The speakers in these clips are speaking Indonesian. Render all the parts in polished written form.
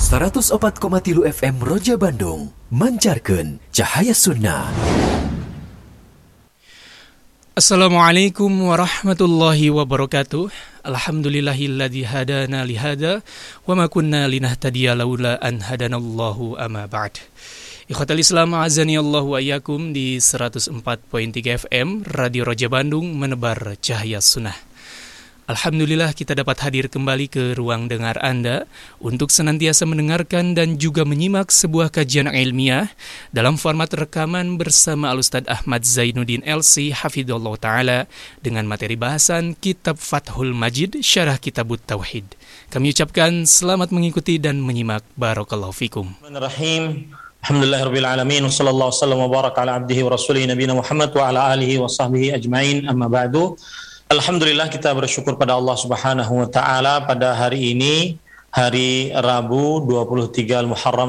104,3 FM Roja Bandung mancarkeun cahaya sunnah. Assalamualaikum warahmatullahi wabarakatuh. Alhamdulillahilladzi hadana lihada wa ma kunna linahtadiya laula an hadanallahu amma ba'd. Ikhwatal Islam azani Allah wa iyyakum di 104.3 FM Radio Roja Bandung menebar cahaya sunnah. Alhamdulillah kita dapat hadir kembali ke ruang dengar Anda untuk senantiasa mendengarkan dan juga menyimak sebuah kajian ilmiah dalam format rekaman bersama Al-Ustadz Ahmad Zainuddin LC Hafidhullah Ta'ala dengan materi bahasan Kitab Fathul Majid Syarah Kitabut Tauhid. Kami ucapkan selamat mengikuti dan menyimak. Barakallahu fikum. Bismillahirrahmanirrahim. Alhamdulillahirabbil alamin wassallallahu wasallam wa baraka ala abdihi wa rasulih nabiyina Muhammad wa ala alihi wa sahbihi ajmain amma ba'du. Alhamdulillah kita bersyukur pada Allah Subhanahu wa taala pada hari ini, hari Rabu 23 Al-Muharram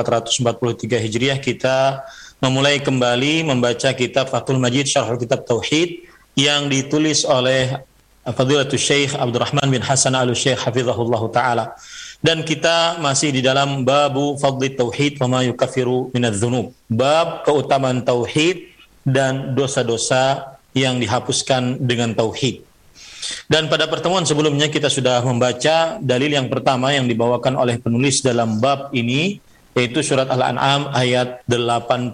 1443 Hijriah, kita memulai kembali membaca kitab Fathul Majid Syarah Kitab Tauhid yang ditulis oleh Fadilatul Syekh Abdurrahman bin Hasan Al-Syekh Hafizahullah taala. Dan kita masih di dalam babu fadli tauhid wa ma yukaffiru minadz-dzunub. Bab keutamaan tauhid dan dosa-dosa yang dihapuskan dengan tauhid. Dan pada pertemuan sebelumnya kita sudah membaca dalil yang pertama yang dibawakan oleh penulis dalam bab ini, yaitu surat Al-An'am ayat 82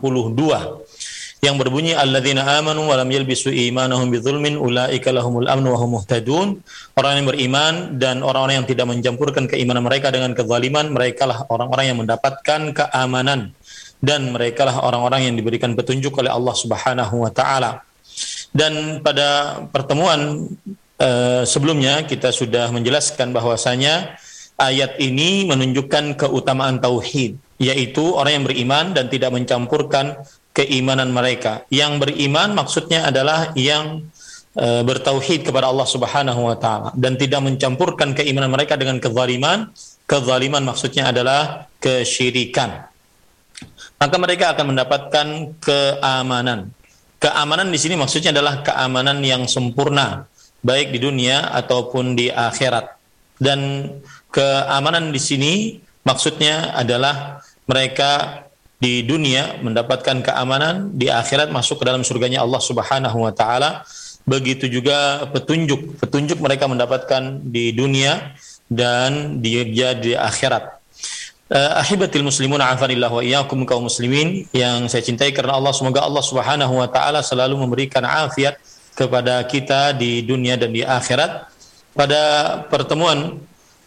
yang berbunyi alladzina amanu wa lam yalbisu imanahum bidzulmin ulaika lahumul amnu wa hum muhtadun. Orang yang beriman dan orang-orang yang tidak mencampurkan keimanan mereka dengan kezaliman, merekalah orang-orang yang mendapatkan keamanan dan merekalah orang-orang yang diberikan petunjuk oleh Allah Subhanahu wa taala. Dan pada pertemuan sebelumnya kita sudah menjelaskan bahwasanya ayat ini menunjukkan keutamaan tauhid, yaitu orang yang beriman dan tidak mencampurkan keimanan mereka. Yang beriman maksudnya adalah yang bertauhid kepada Allah Subhanahu wa taala dan tidak mencampurkan keimanan mereka dengan kezaliman. Kezaliman maksudnya adalah kesyirikan. Maka mereka akan mendapatkan keamanan. Keamanan di sini maksudnya adalah keamanan yang sempurna, baik di dunia ataupun di akhirat. Dan keamanan di sini maksudnya adalah mereka di dunia mendapatkan keamanan, di akhirat masuk ke dalam surganya Allah Subhanahu wa taala. Begitu juga petunjuk mereka mendapatkan di dunia dan di akhirat. Ahibatil muslimun afanillah wa iyyakum, kaum muslimin yang saya cintai karena Allah, semoga Allah Subhanahu wa taala selalu memberikan afiat kepada kita di dunia dan di akhirat. Pada pertemuan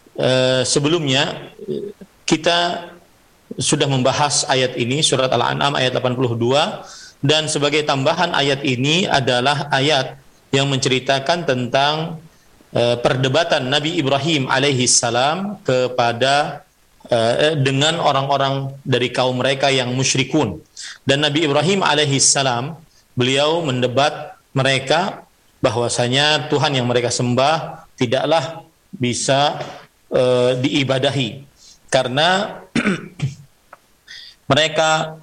sebelumnya kita sudah membahas ayat ini, surat Al-An'am ayat 82, dan sebagai tambahan ayat ini adalah ayat yang menceritakan tentang perdebatan Nabi Ibrahim alaihi salam kepada dengan orang-orang dari kaum mereka yang musyrikun. Dan Nabi Ibrahim alaihi salam, beliau mendebat mereka bahwasanya Tuhan yang mereka sembah tidaklah bisa diibadahi karena mereka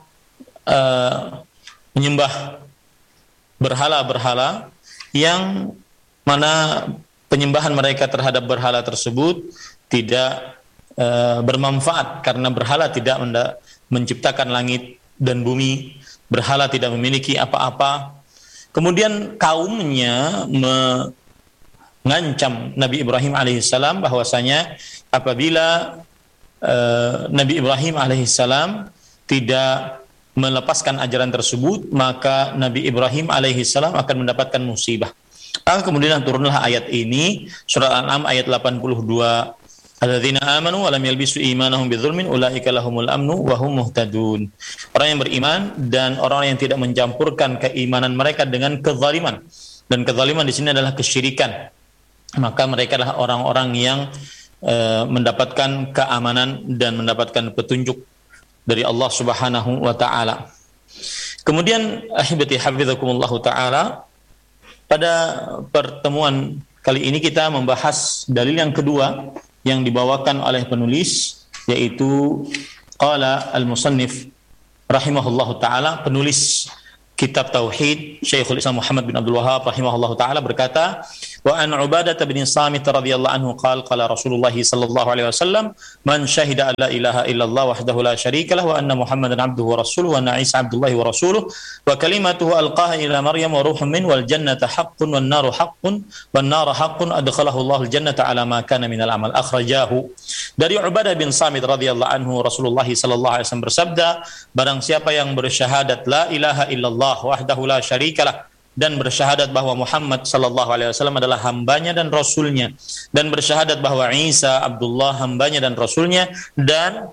menyembah berhala-berhala yang mana penyembahan mereka terhadap berhala tersebut tidak bermanfaat karena berhala tidak menciptakan langit dan bumi, berhala tidak memiliki apa-apa. Kemudian kaumnya mengancam Nabi Ibrahim alaihissalam bahwasanya apabila Nabi Ibrahim alaihissalam tidak melepaskan ajaran tersebut, maka Nabi Ibrahim alaihissalam akan mendapatkan musibah. Maka kemudian turunlah ayat ini, surah Al-An'am ayat 82. Alladzina amanu wa lam yalbisu imanahum bidzulmin ulaika lahumul amnu wa hum muhtadun. Orang yang beriman dan orang yang tidak mencampurkan keimanan mereka dengan kezaliman. Dan kezaliman di sini adalah kesyirikan. Maka mereka adalah orang-orang yang mendapatkan keamanan dan mendapatkan petunjuk dari Allah Subhanahu wa taala. Kemudian ahibati hafizakumullah taala, pada pertemuan kali ini kita membahas dalil yang kedua yang dibawakan oleh penulis, yaitu qala al-musannif rahimahullahu taala, penulis kitab tauhid Syekhul Islam Muhammad bin Abdul Wahhab rahimahullahu taala berkata, Wa an Ubadah bin Samit radhiyallahu anhu qala Rasulullah sallallahu alaihi wasallam man syahida an la ilaha illallah wahdahu la syarika lah wa anna Muhammadan abduhu wa rasuluhu wa anna Isa abdullahi wa rasuluhu wa kalimatuhu alqaha ila Maryam wa ruhun min wal jannata haqqun wan naru haqqun wan naru haqqun adkhalahu Allahul jannata ala ma kana minal amal. Akhrajahu. Dari Ubadah bin Samit radhiyallahu anhu, Rasulullah sallallahu alaihi wasallam bersabda, barang siapa yang bersyahadat la ilaha illallah wahdahu la syarikalah, dan bersyahadat bahwa Muhammad sallallahu alaihi wasallam adalah hambanya dan rasulnya, dan bersyahadat bahwa Isa Abdullah hambanya dan rasulnya, dan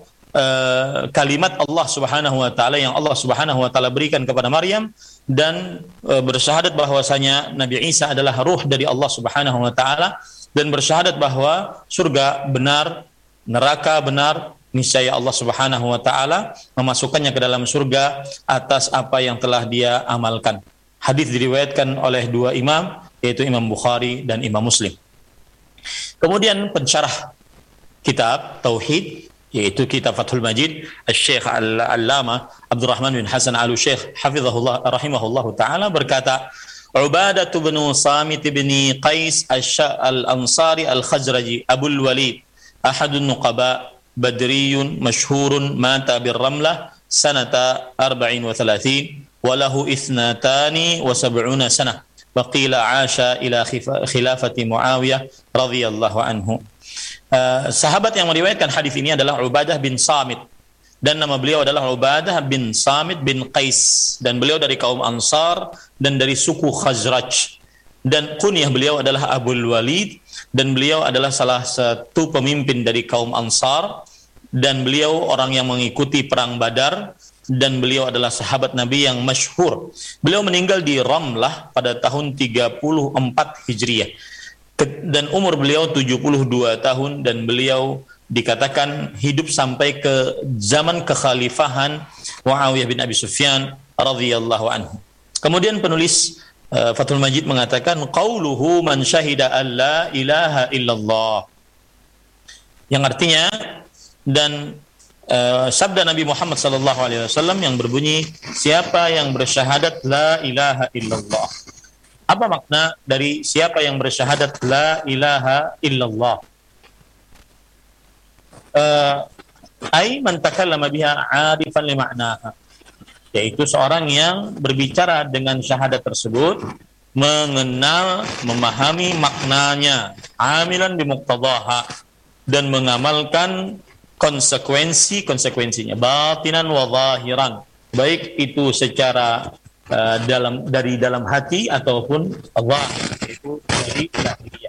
kalimat Allah Subhanahu wa taala yang Allah Subhanahu wa taala berikan kepada Maryam, dan bersyahadat bahwasanya Nabi Isa adalah ruh dari Allah Subhanahu wa taala, dan bersyahadat bahwa surga benar, neraka benar, niscaya Allah Subhanahu wa taala memasukkannya ke dalam surga atas apa yang telah dia amalkan. Hadis diriwayatkan oleh dua imam, yaitu Imam Bukhari dan Imam Muslim. Kemudian pensyarah kitab Tauhid, yaitu kitab Fathul Majid, Syekh Al-Allamah Abdurrahman bin Hasan Al-Syekh hafizahullah rahimahullahu taala berkata, Ubadah bin Samit bin Qais Al-Ansari Al-Khazraji Abul Walid ahadun nuqaba badriyun masyhurun mata bir-Ramlah sanata 34 walahu 72 sanah wa qila 'asha ila khilafati Muawiyah radhiyallahu anhu. Sahabat yang meriwayatkan hadis ini adalah Ubadah bin Samit, dan nama beliau adalah Ubadah bin Samit bin Qais, dan beliau dari kaum Ansar dan dari suku Khazraj, dan kunyah beliau adalah Abul Walid, dan beliau adalah salah satu pemimpin dari kaum Ansar, dan beliau orang yang mengikuti perang Badar, dan beliau adalah sahabat Nabi yang masyhur. Beliau meninggal di Ramlah pada tahun 34 Hijriah, dan umur beliau 72 tahun, dan beliau dikatakan hidup sampai ke zaman kekhalifahan Muawiyah bin Abi Sufyan radhiyallahu anhu. Kemudian penulis Fathul Majid mengatakan qauluhu man syahida an la ilaha illallah, yang artinya, dan sabda Nabi Muhammad sallallahu alaihi wasallam yang berbunyi, siapa yang bersyahadat la ilaha illallah. Apa makna dari siapa yang bersyahadat la ilaha illallah? Ai man takallama biha 'arifan li ma'naha, yaitu seorang yang berbicara dengan syahadat tersebut mengenal, memahami maknanya, amilan bi muqtadaha, dan mengamalkan konsekuensinya, batinan wa zahiran, baik itu secara dari dalam hati ataupun zahir, yaitu dari lahiriah.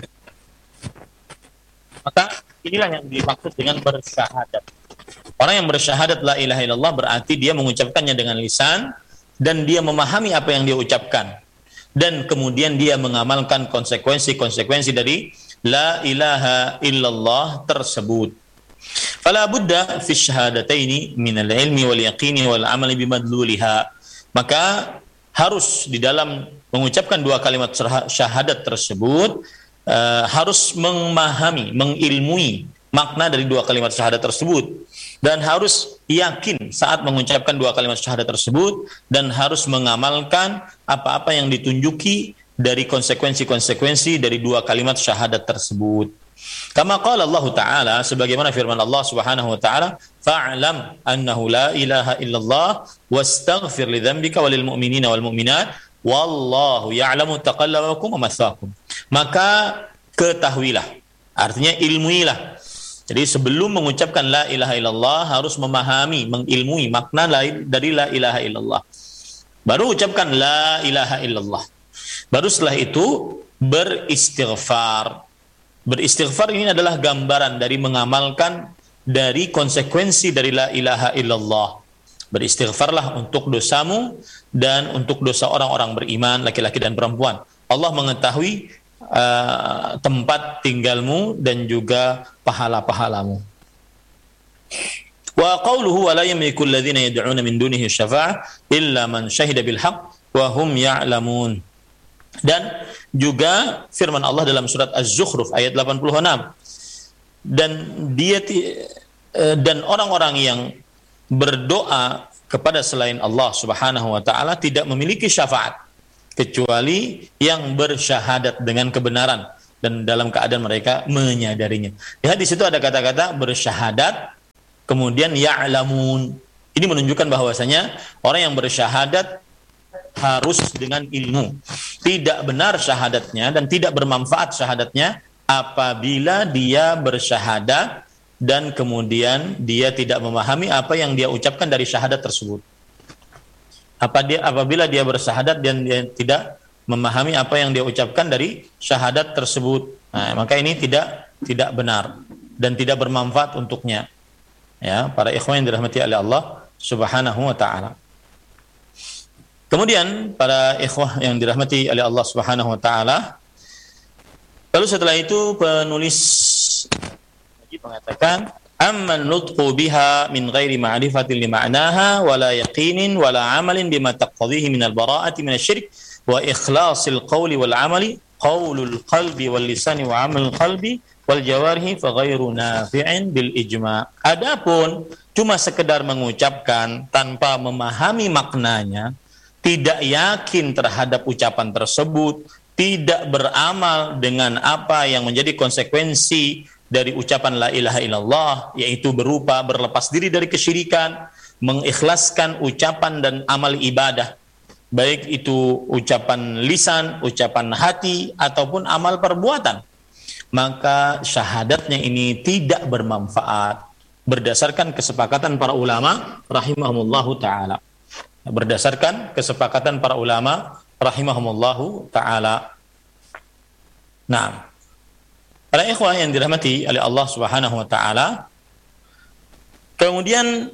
Maka inilah yang dimaksud dengan bersyahadat. Orang yang bersyahadat la ilaha illallah berarti dia mengucapkannya dengan lisan, dan dia memahami apa yang dia ucapkan, dan kemudian dia mengamalkan konsekuensi dari la ilaha illallah tersebut. Fala budda fi syahadataini min al-ilmi wal yaqini wal amali bimadluliha. Maka harus di dalam mengucapkan dua kalimat syahadat tersebut harus memahami, mengilmui makna dari dua kalimat syahadat tersebut, dan harus yakin saat mengucapkan dua kalimat syahadat tersebut, dan harus mengamalkan apa-apa yang ditunjuki dari konsekuensi dari dua kalimat syahadat tersebut. Kama qala Allah Ta'ala, sebagaimana firman Allah Subhanahu wa Ta'ala, fa'lam annahu la ilaha illallah wastaghfir li dzambika walil mu'minina wal mu'minat wallahu ya'lamu taqallabakum wa mathwaakum. Maka ketahuilah, artinya ilmuilah. Jadi sebelum mengucapkan la ilaha illallah harus memahami, mengilmui makna dari la ilaha illallah. Baru ucapkan la ilaha illallah. Baru setelah itu beristighfar. Beristighfar ini adalah gambaran dari mengamalkan dari konsekuensi dari la ilaha illallah. Beristighfarlah untuk dosamu dan untuk dosa orang-orang beriman, laki-laki dan perempuan. Allah mengetahui tempat tinggalmu dan juga pahala-pahalamu. Wa qawluhu wa la yamliku alladhina yad'una min dunihi syafa'ah illa man syahida bil haqq wa hum ya'lamun. Dan juga firman Allah dalam surat Az-Zukhruf ayat 86. Dan orang-orang yang berdoa kepada selain Allah Subhanahu wa taala tidak memiliki syafaat kecuali yang bersyahadat dengan kebenaran dan dalam keadaan mereka menyadarinya. Lihat di situ ada kata-kata bersyahadat, kemudian ya'lamun. Ini menunjukkan bahwasanya orang yang bersyahadat harus dengan ilmu. Tidak benar syahadatnya dan tidak bermanfaat syahadatnya apabila dia bersyahadat dan kemudian dia tidak memahami apa yang dia ucapkan dari syahadat tersebut. Apabila dia bersyahadat dan dia tidak memahami apa yang dia ucapkan dari syahadat tersebut, nah, maka ini tidak benar dan tidak bermanfaat untuknya. Ya, para ikhwan yang dirahmati oleh Allah Subhanahu wa taala. Kemudian para ikhwah yang dirahmati oleh Allah Subhanahu wa taala, lalu setelah itu penulis mengatakan amman nutqu biha min ghairi ma'rifatin li ma'naha wala yaqinin wala amalin bima taqtadhihi min al-bara'ati min asy-syirk wa ikhlasil qawli wal 'amali qaulul qalbi wal lisani wa 'amalul qalbi wal jawarihi fa ghairu nafi'in bil ijma'. Adapun cuma sekedar mengucapkan tanpa memahami maknanya, tidak yakin terhadap ucapan tersebut, tidak beramal dengan apa yang menjadi konsekuensi dari ucapan la ilaha illallah, yaitu berupa berlepas diri dari kesyirikan, mengikhlaskan ucapan dan amal ibadah, baik itu ucapan lisan, ucapan hati, ataupun amal perbuatan, maka syahadatnya ini tidak bermanfaat berdasarkan kesepakatan para ulama rahimahumullahu ta'ala. Berdasarkan kesepakatan para ulama rahimahumullahu ta'ala. Nah, para ikhwah yang dirahmati oleh Allah Subhanahu wa taala, kemudian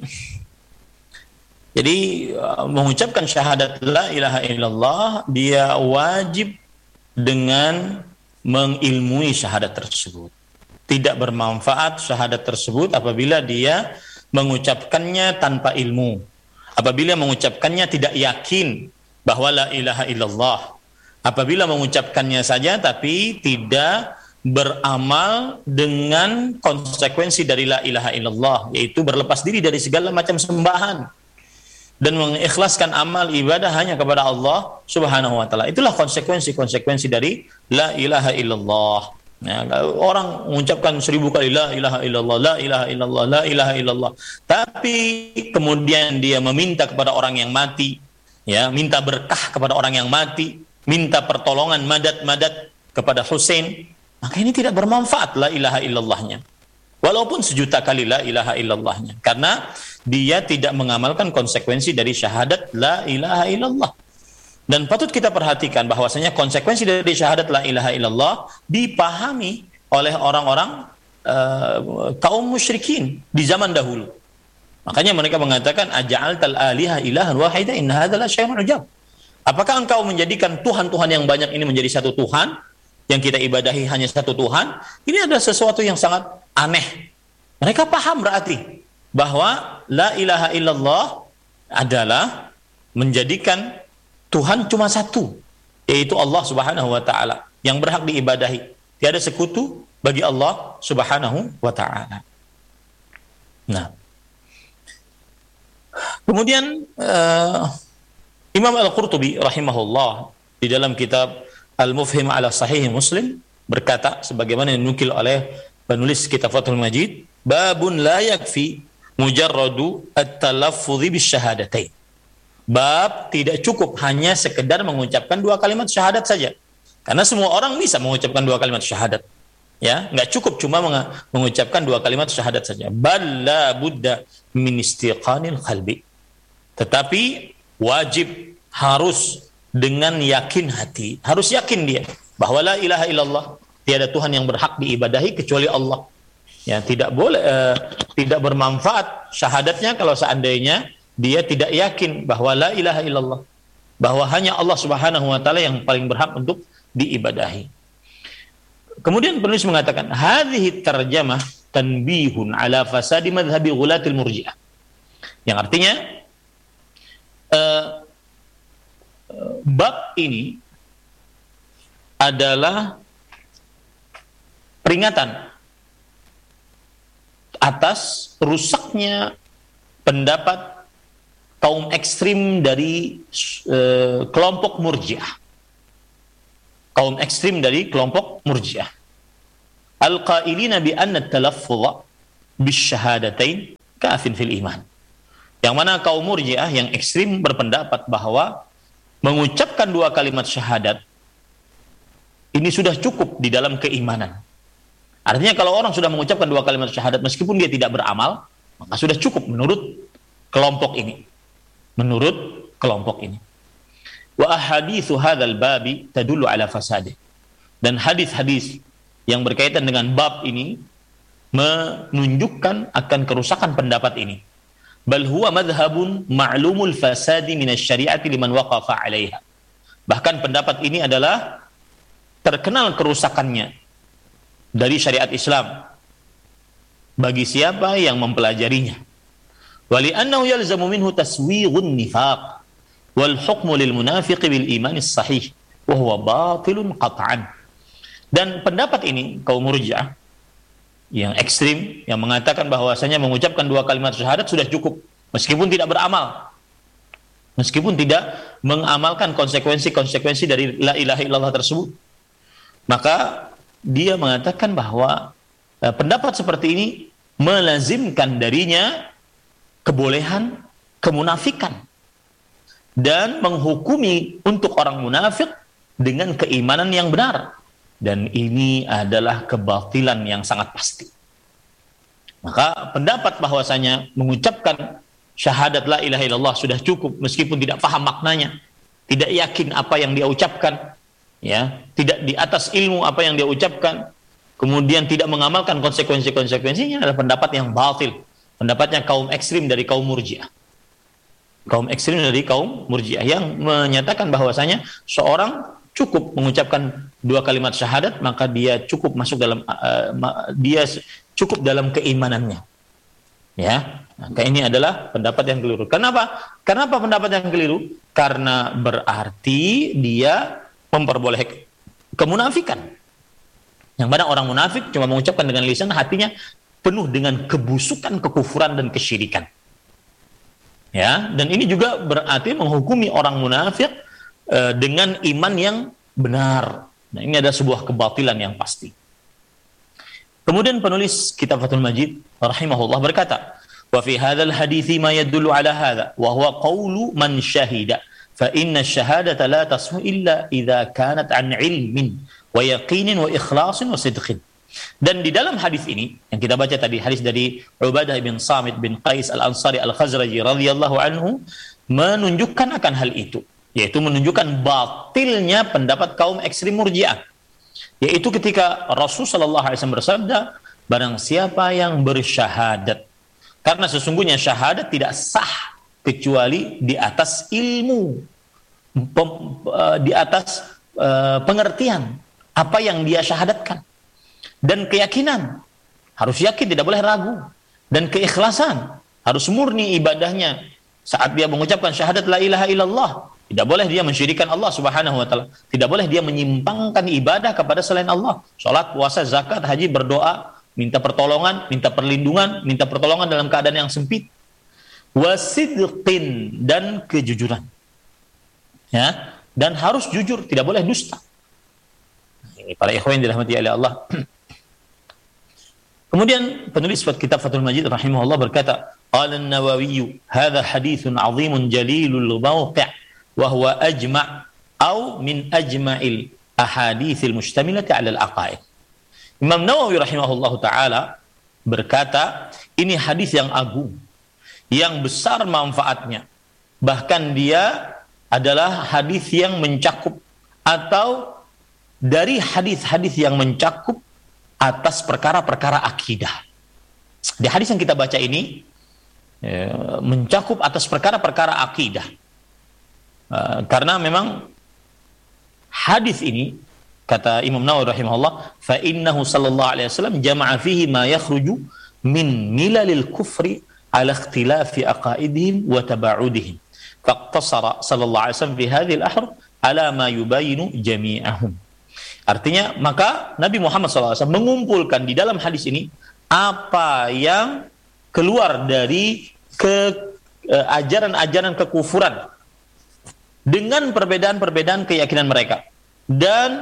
jadi mengucapkan syahadat la ilaha illallah, dia wajib dengan mengilmui syahadat tersebut. Tidak bermanfaat syahadat tersebut apabila dia mengucapkannya tanpa ilmu. Apabila mengucapkannya tidak yakin bahwa la ilaha illallah. Apabila mengucapkannya saja tapi tidak beramal dengan konsekuensi dari la ilaha illallah, yaitu berlepas diri dari segala macam sembahan dan mengikhlaskan amal ibadah hanya kepada Allah Subhanahu wa taala. Itulah konsekuensi dari la ilaha illallah. Ya, orang mengucapkan 1000 kali la ilaha illallah, la ilaha illallah, la ilaha illallah, tapi kemudian dia meminta kepada orang yang mati, ya, minta berkah kepada orang yang mati, minta pertolongan madad kepada Husain, maka ini tidak bermanfaat la ilaha illallahnya. Walaupun 1.000.000 kali la ilaha illallahnya, karena dia tidak mengamalkan konsekuensi dari syahadat la ilaha illallah. Dan patut kita perhatikan bahwasanya konsekuensi dari syahadat la ilaha illallah dipahami oleh orang-orang kaum musyrikin di zaman dahulu. Makanya mereka mengatakan aja'altal aliha ilahan wahida inna hadza la syai'un ujab. Apakah engkau menjadikan Tuhan-Tuhan yang banyak ini menjadi satu Tuhan, yang kita ibadahi hanya satu Tuhan? Ini adalah sesuatu yang sangat aneh. Mereka paham berarti bahwa la ilaha illallah adalah menjadikan Tuhan cuma satu, yaitu Allah Subhanahu wa taala yang berhak diibadahi. Tiada sekutu bagi Allah Subhanahu wa taala. Nah, kemudian Imam Al-Qurtubi rahimahullah di dalam kitab Al-Mufhim ala Sahih Muslim berkata sebagaimana dinukil oleh penulis kitab Fathul Majid, babun la yakfi mujarradu at-talaffuz bisyahadatain. Bab tidak cukup hanya sekedar mengucapkan 2 kalimat syahadat saja. Karena semua orang bisa mengucapkan 2 kalimat syahadat. Ya, enggak cukup cuma mengucapkan 2 kalimat syahadat saja. Bal la budda min istiqanil qalbi. Tetapi wajib harus dengan yakin hati. Harus yakin dia bahwa la ilaha illallah, tiada Tuhan yang berhak diibadahi kecuali Allah. Ya, tidak boleh tidak bermanfaat syahadatnya kalau seandainya dia tidak yakin bahwa la ilaha illallah, bahwa hanya Allah Subhanahu wa taala yang paling berhak untuk diibadahi. Kemudian penulis mengatakan, hadhihi tarjamah tanbihun ala fasadi madhhabi ghulatil murji'ah. Yang artinya bab ini adalah peringatan atas rusaknya pendapat kaum ekstrim dari kelompok Murji'ah. kaum ekstrim dari kelompok Murji'ah. Al-qailina bi anna at-talaffuz bisyahadatain kafin fil iman. Yang mana kaum Murji'ah yang ekstrim berpendapat bahwa mengucapkan 2 kalimat syahadat ini sudah cukup di dalam keimanan. Artinya kalau orang sudah mengucapkan 2 kalimat syahadat meskipun dia tidak beramal, maka sudah cukup menurut kelompok ini. Menurut kelompok ini. Wa ahaditsu hadzal babi tadullu ala fasadih. Dan hadis-hadis yang berkaitan dengan bab ini menunjukkan akan kerusakan pendapat ini. Bal huwa madhhabun ma'lumul fasadi minasy syari'ati liman waqafa 'alaiha. Bahkan pendapat ini adalah terkenal kerusakannya dari syariat Islam bagi siapa yang mempelajarinya. Wali annahu yalzamu minhu taswighun nifaq wal hukmu lil munafiqi bil iman as-sahih wa huwa batilun qat'an. Dan pendapat ini kaum Murji'ah yang ekstrim yang mengatakan bahwasanya mengucapkan 2 kalimat syahadat sudah cukup meskipun tidak beramal. Meskipun tidak mengamalkan konsekuensi-konsekuensi dari la ilaha illallah tersebut. Maka dia mengatakan bahwa pendapat seperti ini melazimkan darinya kebolehan kemunafikan dan menghukumi untuk orang munafik dengan keimanan yang benar, dan ini adalah kebatilan yang sangat pasti. Maka pendapat bahwasanya mengucapkan syahadat la ilaha illallah sudah cukup meskipun tidak paham maknanya, tidak yakin apa yang dia ucapkan, ya, tidak di atas ilmu apa yang dia ucapkan, kemudian tidak mengamalkan konsekuensi-konsekuensinya, adalah pendapat yang batil. Pendapatnya kaum ekstrim dari kaum Murji'ah. Kaum ekstrim dari kaum Murji'ah yang menyatakan bahwasanya seorang cukup mengucapkan 2 kalimat syahadat maka dia cukup masuk dalam dia cukup dalam keimanannya. Ya, maka ini adalah pendapat yang keliru. Kenapa? Kenapa pendapat yang keliru? Karena berarti dia memperbolehkan kemunafikan. Yang mana orang munafik cuma mengucapkan dengan lisan, hatinya penuh dengan kebusukan, kekufuran dan kesyirikan. Ya, dan ini juga berarti menghukumi orang munafik dengan iman yang benar. Nah, ini ada sebuah kebatilan yang pasti. Kemudian penulis kitab Fathul Majid rahimahullah berkata, "Wa fi hadzal hadithi ma yadullu ala hadza wa huwa qawlu man syahida fa inna asy-syahadata la tasmu illa idza kanat an ilmin wa yaqinin wa ikhlasin wa sidqin." Dan di dalam hadis ini yang kita baca tadi, hadis dari Ubadah bin Samit bin Qais Al-Ansari Al-Khazraji radhiyallahu anhu, menunjukkan akan hal itu, yaitu menunjukkan batilnya pendapat kaum ekstrim Murji'ah, yaitu ketika Rasul sallallahu alaihi wasallam bersabda, barang siapa yang bersyahadat, karena sesungguhnya syahadat tidak sah kecuali di atas ilmu, di atas pengertian apa yang dia syahadatkan, dan keyakinan, harus yakin, tidak boleh ragu, dan keikhlasan, harus murni ibadahnya saat dia mengucapkan syahadat la ilaha illallah. Tidak boleh dia mensyirikkan Allah subhanahu wa ta'ala, tidak boleh dia menyimpangkan ibadah kepada selain Allah. Salat, puasa, zakat, haji, berdoa, minta pertolongan, minta perlindungan, minta pertolongan dalam keadaan yang sempit. Wasidqin, dan kejujuran, ya, dan harus jujur, tidak boleh dusta. Ini para ikhwan yang dirahmati oleh Allah. Kemudian penulis kitab Fathul Majid rahimahullah berkata, qala an-Nawawi hadza haditsun 'azimun jalilul mawqi' wa huwa ajma' aw min ajma'il ahaditsil mustamilati 'ala al-aqaid. Imam Nawawi rahimahullahu taala berkata, ini hadis yang agung, yang besar manfaatnya. Bahkan dia adalah hadis yang mencakup, atau dari hadis-hadis yang mencakup atas perkara-perkara akidah. Di hadis yang kita baca ini mencakup atas perkara-perkara akidah. Karena memang hadis ini, kata Imam Nawawi rahimahullah, fa innahu sallallahu alaihi wasallam jama'a fihi ma yakhruju min milalil kufri ala ikhtilafi aqaidihim wa taba'udihim. Faqtasara sallallahu alaihi wasallam fi hadhihi al-ahruf ala ma yubayinu jami'ahum. Artinya, maka Nabi Muhammad SAW mengumpulkan di dalam hadis ini apa yang keluar dari ajaran-ajaran kekufuran dengan perbedaan-perbedaan keyakinan mereka, dan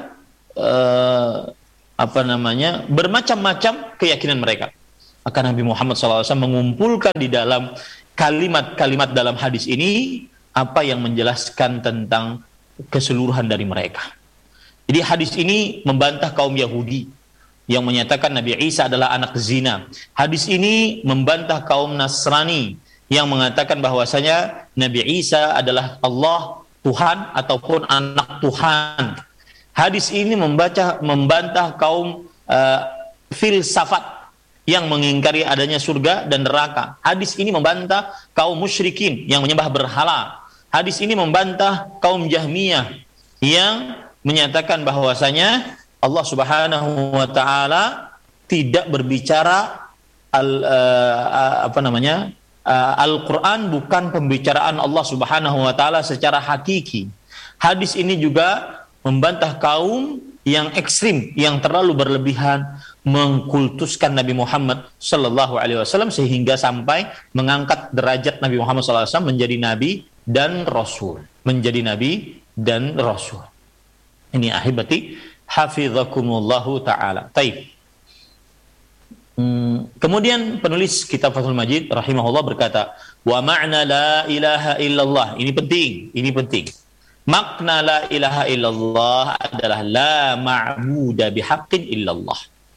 bermacam-macam keyakinan mereka. Maka Nabi Muhammad SAW mengumpulkan di dalam kalimat-kalimat dalam hadis ini apa yang menjelaskan tentang keseluruhan dari mereka. Jadi hadis ini membantah kaum Yahudi yang menyatakan Nabi Isa adalah anak zina. Hadis ini membantah kaum Nasrani yang mengatakan bahwasanya Nabi Isa adalah Allah, Tuhan ataupun anak Tuhan. Hadis ini membantah kaum filsafat yang mengingkari adanya surga dan neraka. Hadis ini membantah kaum musyrikin yang menyembah berhala. Hadis ini membantah kaum Jahmiyah yang menyatakan bahwasanya Allah Subhanahu wa taala tidak berbicara Al-Qur'an bukan pembicaraan Allah Subhanahu wa taala secara hakiki. Hadis ini juga membantah kaum yang ekstrim, yang terlalu berlebihan mengkultuskan Nabi Muhammad sallallahu alaihi wasallam sehingga sampai mengangkat derajat Nabi Muhammad sallallahu alaihi wasallam menjadi nabi dan rasul, Ini ahibati hafizakumullahu taala. Taib. Kemudian penulis kitab Fathul Majid rahimahullah berkata, wa ma'na la ilaha illallah. Ini penting. Makna la ilaha illallah adalah la ma'buda bihaqqin illallah.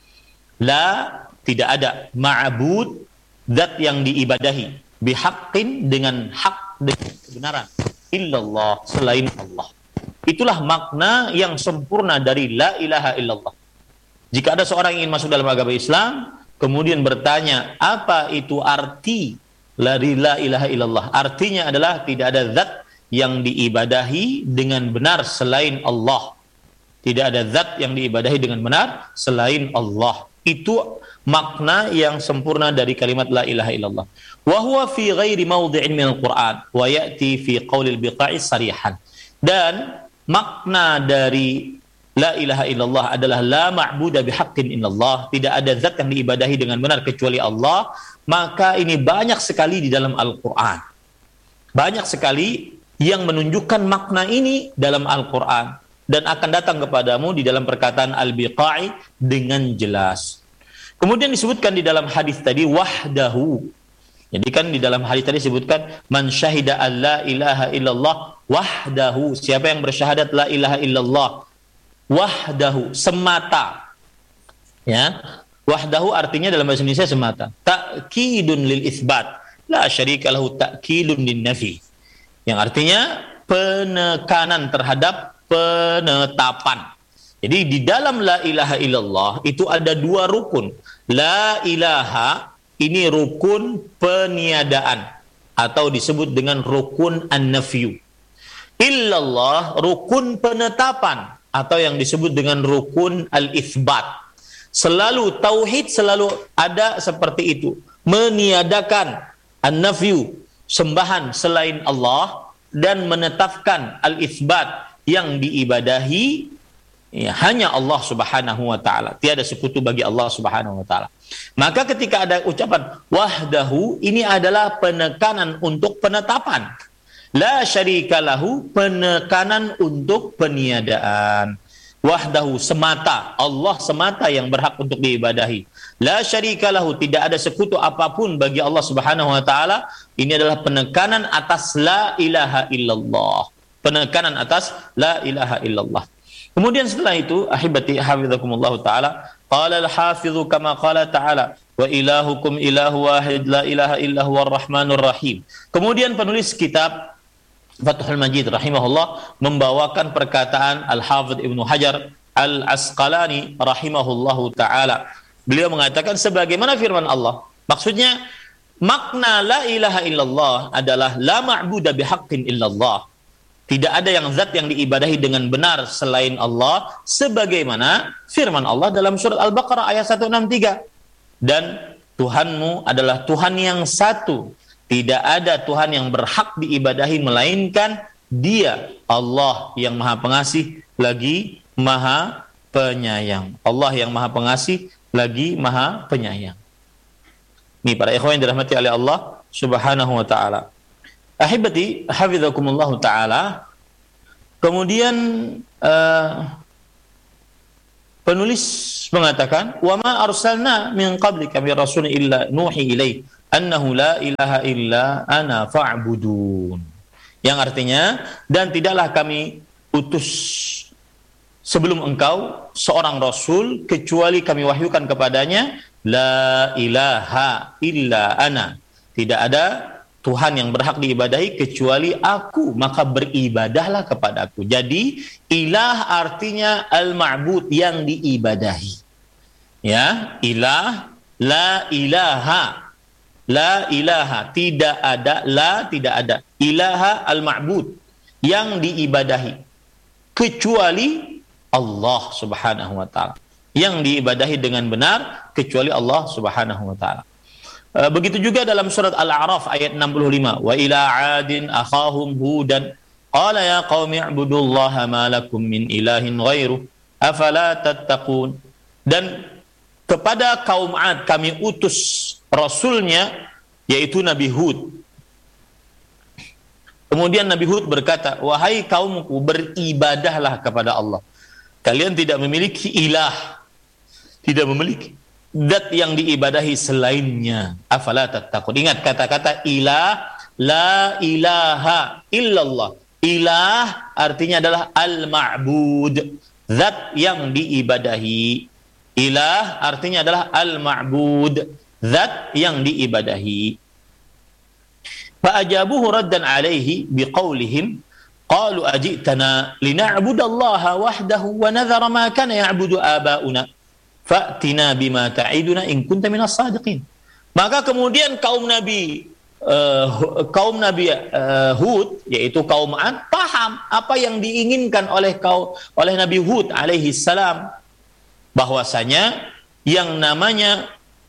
La, tidak ada ma'bud, zat yang diibadahi, bihaqqin, dengan hak, dengan kebenaran, illallah, selain Allah. Itulah makna yang sempurna dari la ilaha illallah. Jika ada seorang yang ingin masuk dalam agama Islam, kemudian bertanya, apa itu arti dari la ilaha illallah? Artinya adalah tidak ada zat yang diibadahi dengan benar selain Allah. Tidak ada zat yang diibadahi dengan benar selain Allah. Itu makna yang sempurna dari kalimat la ilaha illallah. Wa huwa fi ghairi mawdi'in minal Qur'an wa ya'ti fi qaulil biqa'i sarihan. Dan makna dari la ilaha illallah adalah la ma'buda bihaqqin illallah. Tidak ada zat yang diibadahi dengan benar kecuali Allah. Maka ini banyak sekali di dalam Al-Qur'an. Banyak sekali yang menunjukkan makna ini dalam Al-Qur'an. Dan akan datang kepadamu di dalam perkataan Al-Biqa'i dengan jelas. Kemudian disebutkan di dalam hadis tadi wahdahu. Jadi kan di dalam hadis tadi disebutkan man syahida alla ilaha illallah wahdahu. Siapa yang bersyahadat la ilaha illallah wahdahu, semata. Ya. Wahdahu artinya dalam bahasa Indonesia semata. Ta'kidun lil itsbat, la syarika lahu ta'kidun lin nafi. Yang artinya penekanan terhadap penetapan. Jadi di dalam la ilaha illallah itu ada dua rukun. La ilaha ini rukun peniadaan atau disebut dengan rukun an-nafyu. Illallah rukun penetapan atau yang disebut dengan rukun al-itsbat. Selalu tauhid selalu ada seperti itu. Meniadakan an-nafyu, sembahan selain Allah, dan menetapkan al-itsbat yang diibadahi ya, hanya Allah Subhanahu wa taala. Tiada sekutu bagi Allah Subhanahu wa taala. Maka ketika ada ucapan wahdahu, ini adalah penekanan untuk penetapan. La syarika lahu, penekanan untuk peniadaan. Wahdahu, semata, Allah semata yang berhak untuk diibadahi. La syarika lahu, tidak ada sekutu apapun bagi Allah Subhanahu wa taala. Ini adalah penekanan atas la ilaha illallah. Penekanan atas la ilaha illallah. Kemudian setelah itu, ahibati hafizakumullah ta'ala, qala al-hafidhu kama qala ta'ala, wa ilahukum ilahu wahid la ilaha illa huwa ar-rahmanur rahim. Kemudian penulis kitab Fathul Majid rahimahullah membawakan perkataan Al-Hafidh Ibnu Hajar Al-Asqalani rahimahullahu ta'ala. Beliau mengatakan sebagaimana firman Allah. Maksudnya, makna la ilaha illallah adalah la ma'buda bihaqqin illallah. Tidak ada yang zat yang diibadahi dengan benar selain Allah, sebagaimana firman Allah dalam surat Al-Baqarah ayat 163. Dan Tuhanmu adalah Tuhan yang satu. Tidak ada Tuhan yang berhak diibadahi melainkan Dia, Allah yang Maha Pengasih lagi Maha Penyayang. Allah yang Maha Pengasih lagi Maha Penyayang. Ini para ikhwan yang dirahmati oleh Allah Subhanahu wa taala. Ahibati hafizakumullah ta'ala. Kemudian penulis mengatakan, "Wa ma arsalna min qablika min rasulin illa nuhi ilaihi annahu la ilaha illa ana fa'budun." Yang artinya, dan tidaklah kami utus sebelum engkau seorang rasul kecuali kami wahyukan kepadanya, la ilaha illa ana. Tidak ada Tuhan yang berhak diibadahi kecuali aku, maka beribadahlah kepadaku. Jadi ilah artinya al-ma'bud, yang diibadahi. Ya, ilah, la ilaha. La ilaha, tidak ada, la tidak ada. Ilaha al-ma'bud, yang diibadahi kecuali Allah Subhanahu wa taala. Yang diibadahi dengan benar kecuali Allah Subhanahu wa taala. Begitu juga dalam surat Al-A'raf ayat 65, wa ila 'adin akhahum hudan qala ya qaumi ibudullaha ma lakum min ilahin ghairu afala tattaqun. Dan kepada kaum 'Ad kami utus rasulnya, yaitu Nabi Hud. Kemudian Nabi Hud berkata, wahai kaumku, beribadahlah kepada Allah. Kalian tidak memiliki ilah, tidak memiliki zat yang diibadahi selainnya. Afala tattaqun. Ingat kata-kata ilah, la ilaha illallah. Ilah artinya adalah al-ma'bud, zat yang diibadahi. Ilah artinya adalah al-ma'bud, zat yang diibadahi. Fa'ajabuhu raddan alaihi biqaulihim qalu ajitana lina'budallaha wahdahu wa nadhara ma kana ya'budu aba'una fa'tina bima ta'iduna in kunta minas sadiqin. Maka kemudian kaum Nabi Hud, yaitu kaum 'Ad, paham apa yang diinginkan oleh Nabi Hud alaihi salam, bahwasanya yang namanya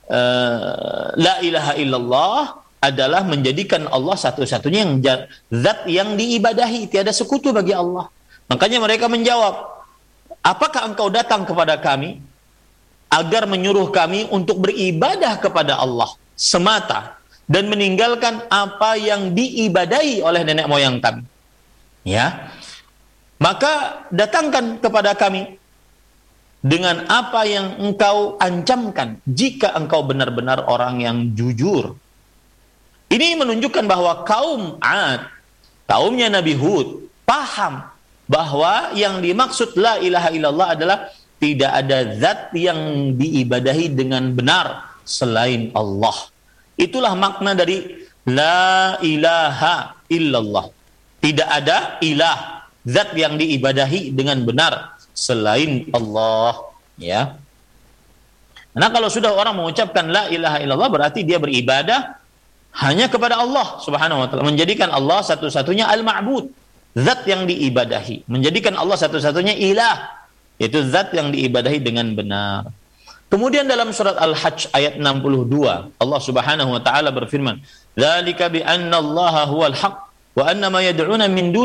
la ilaha illallah adalah menjadikan Allah satu-satunya yang zat yang diibadahi, tiada sekutu bagi Allah. Makanya mereka menjawab, apakah engkau datang kepada kami agar menyuruh kami untuk beribadah kepada Allah semata dan meninggalkan apa yang diibadahi oleh nenek moyang kami? Ya, maka datangkan kepada kami dengan apa yang engkau ancamkan jika engkau benar-benar orang yang jujur. Ini menunjukkan bahwa kaum 'Ad, kaumnya Nabi Hud, paham bahwa yang dimaksud la ilaha illallah adalah tidak ada zat yang diibadahi dengan benar selain Allah. Itulah makna dari la ilaha illallah. Tidak ada ilah, zat yang diibadahi dengan benar selain Allah. Ya. Nah, kalau sudah orang mengucapkan la ilaha illallah, berarti dia beribadah hanya kepada Allah Subhanahu wa taala, menjadikan Allah satu-satunya al-ma'bud, zat yang diibadahi, menjadikan Allah satu-satunya ilah, yaitu zat yang diibadahi dengan benar. Kemudian dalam surat Al-Hajj ayat 62, Allah Subhanahu wa taala berfirman, "Dzalika bi anna Allaha huwal haqq wa anna ma yad'una min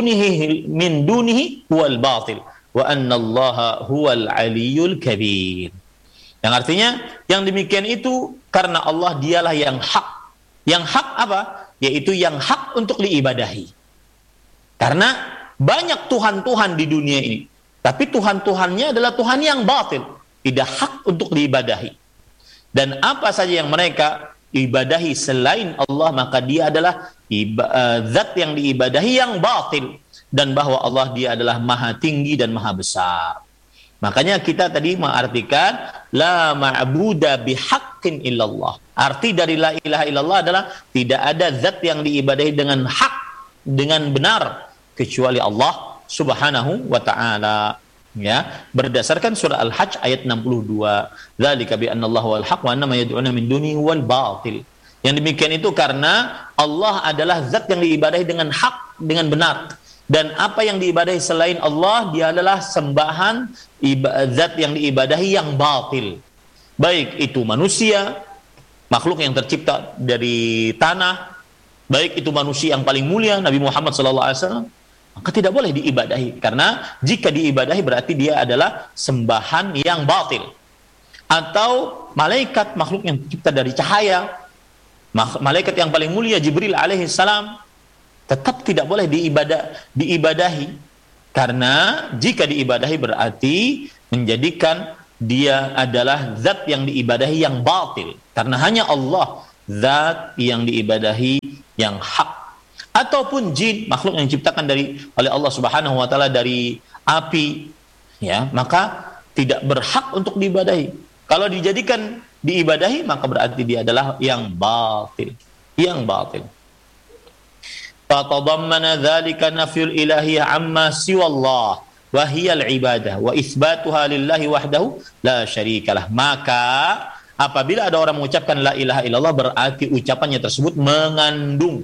dunihi huwal batil wa anna Allaha huwal aliyyul kabir." Yang artinya, yang demikian itu karena Allah dialah yang hak. Yang hak apa? Yaitu yang hak untuk diibadahi. Karena banyak Tuhan-Tuhan di dunia ini, tapi Tuhan-Tuhannya adalah Tuhan yang batil, tidak hak untuk diibadahi. Dan apa saja yang mereka ibadahi selain Allah, maka dia adalah zat yang diibadahi yang batil. Dan bahwa Allah dia adalah maha tinggi dan maha besar. Makanya kita tadi mengartikan la ma'buda bihaqqin illallah. Arti dari la ilaha illallah adalah tidak ada zat yang diibadahi dengan hak, dengan benar, kecuali Allah Subhanahu wa ta'ala. Ya, berdasarkan surah Al-Hajj ayat 62, dzalika bi anna Allaha wal haqq wa anna ma yad'una min dunihi wal batil. Yang demikian itu karena Allah adalah zat yang diibadahi dengan hak, dengan benar. Dan apa yang diibadahi selain Allah, dia adalah sembahan, zat yang diibadahi yang batil. Baik itu manusia, makhluk yang tercipta dari tanah, baik itu manusia yang paling mulia, Nabi Muhammad SAW, maka tidak boleh diibadahi. Karena jika diibadahi berarti dia adalah sembahan yang batil. Atau malaikat, makhluk yang tercipta dari cahaya, malaikat yang paling mulia, Jibril alaihissalam, tetap tidak boleh diibadahi, karena jika diibadahi berarti menjadikan dia adalah zat yang diibadahi yang batil, karena hanya Allah zat yang diibadahi yang hak. Ataupun jin, makhluk yang diciptakan oleh Allah Subhanahu wa taala dari api, ya, maka tidak berhak untuk diibadahi. Kalau dijadikan diibadahi, maka berarti dia adalah yang batil, yang batil. Fatadammana dzalika nafyul ilahiyah amma siwallah wa hiya al-ibadah wa itsbatuha lillahi wahdahu la syarikalah. Maka apabila ada orang mengucapkan la ilaha illallah, berarti ucapannya tersebut mengandung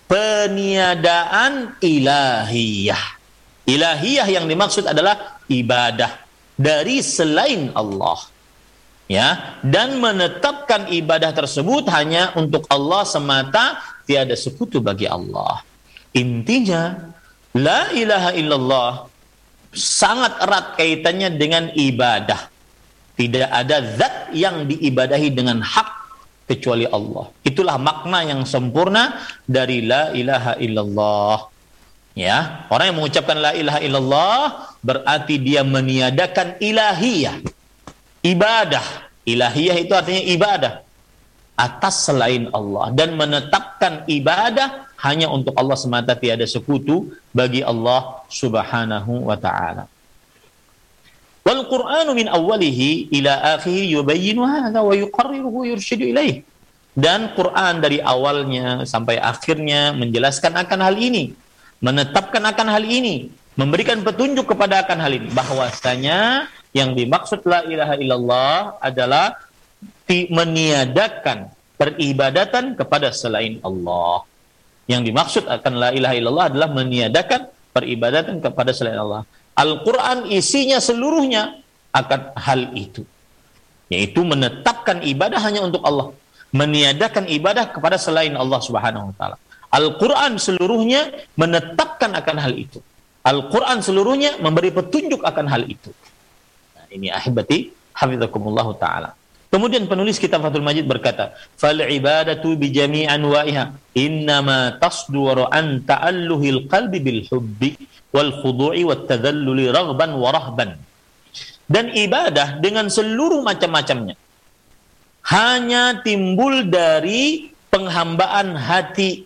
peniadaan ilahiyah. Ilahiyah yang dimaksud adalah ibadah dari selain Allah, ya, dan menetapkan ibadah tersebut hanya untuk Allah semata, tiada sekutu bagi Allah. Intinya la ilaha illallah sangat erat kaitannya dengan ibadah. Tidak ada zat yang diibadahi dengan hak kecuali Allah. Itulah makna yang sempurna dari la ilaha illallah. Ya, orang yang mengucapkan la ilaha illallah berarti dia meniadakan ilahiyah. Ibadah. Ilahiyah itu artinya ibadah atas selain Allah, dan menetapkan ibadah hanya untuk Allah semata, tiada sekutu bagi Allah Subhanahu wa ta'ala. Wal Qur'anu min awwalihi ila akhirih yubayyinu hadza wa yuqarriruhu yurshidu ilaih. Dan Quran dari awalnya sampai akhirnya menjelaskan akan hal ini, menetapkan akan hal ini, memberikan petunjuk kepada akan hal ini, bahwasanya yang dimaksud la ilaha illallah adalah meniadakan peribadatan kepada selain Allah. Yang dimaksud akan la ilaha illallah adalah meniadakan peribadatan kepada selain Allah. Al-Quran isinya seluruhnya akan hal itu, yaitu menetapkan ibadah hanya untuk Allah, meniadakan ibadah kepada selain Allah Subhanahu wa ta'ala. Al-Quran seluruhnya menetapkan akan hal itu. Al-Quran seluruhnya memberi petunjuk akan hal itu. Nah, ini ahibati hafizakumullah ta'ala. Kemudian penulis kitab Fathul Majid berkata, fal ibadatu bi jami' anwa'iha innama tasduru an ta'alluhil qalbi bil hubbi wal khudu'i wat tadhalluli raghban wa rahban. Dan ibadah dengan seluruh macam-macamnya hanya timbul dari penghambaan hati.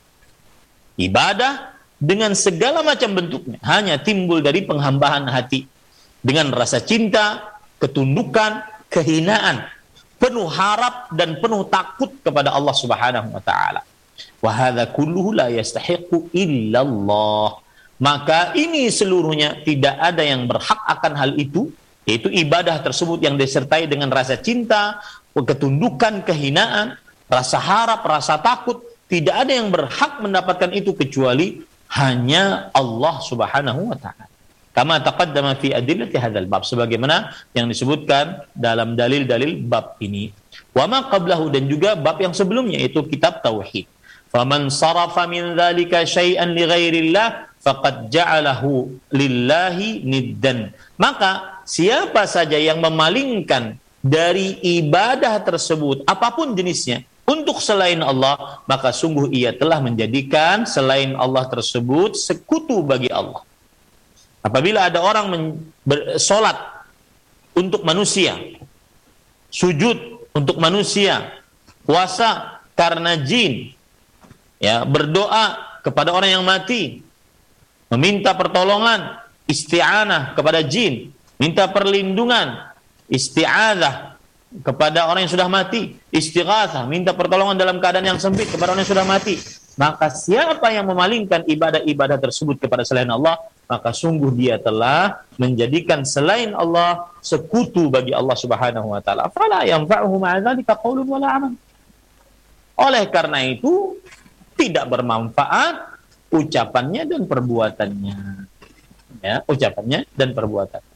Ibadah dengan segala macam bentuknya hanya timbul dari penghambaan hati, dengan rasa cinta, ketundukan, kehinaan, penuh harap dan penuh takut kepada Allah Subhanahu wa ta'ala. Wa hadza kulluhu la yastahiqu illallah. Maka ini seluruhnya tidak ada yang berhak akan hal itu, yaitu ibadah tersebut yang disertai dengan rasa cinta, ketundukan, kehinaan, rasa harap, rasa takut. Tidak ada yang berhak mendapatkan itu kecuali hanya Allah Subhanahu wa ta'ala. Kama taqaddama fi adillati hadzal bab, sebagaimana yang disebutkan dalam dalil-dalil bab ini. Wa ma qablahu, dan juga bab yang sebelumnya, yaitu kitab tauhid. Faman sarafa min dzalika syai'an li ghairillah faqad ja'alahu lillahi niddan. Maka siapa saja yang memalingkan dari ibadah tersebut apapun jenisnya untuk selain Allah, maka sungguh ia telah menjadikan selain Allah tersebut sekutu bagi Allah. Apabila ada orang bersolat untuk manusia, sujud untuk manusia, puasa karena jin, ya, berdoa kepada orang yang mati, meminta pertolongan, isti'anah kepada jin, minta perlindungan, isti'adzah kepada orang yang sudah mati, istighatsah, minta pertolongan dalam keadaan yang sempit kepada orang yang sudah mati, maka siapa yang memalingkan ibadah-ibadah tersebut kepada selain Allah, maka sungguh dia telah menjadikan selain Allah sekutu bagi Allah Subhanahu wa ta'ala. Fala yanfa'uhu ma'a dzalika qaulun wala amal. Oleh karena itu tidak bermanfaat ucapannya dan perbuatannya. Ya, ucapannya dan perbuatan.